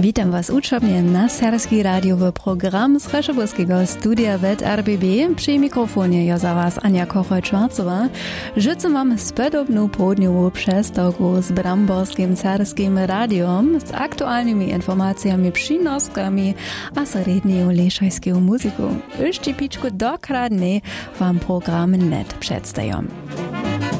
Witam Was uczobnie na Serbski radiowy program z Rzeszowskiego studia WET RBB. Przy mikrofonie ja za Was Ania Kochoj-Czwarcowa. Życzę Wam spędobną południową przestawkę z Bramborskim Serbskim radiom, z aktualnymi informacjami, przynoskami a z rednią leszajską muzyką. Jeszcze piczku dokładnie Wam program net przedstawiam.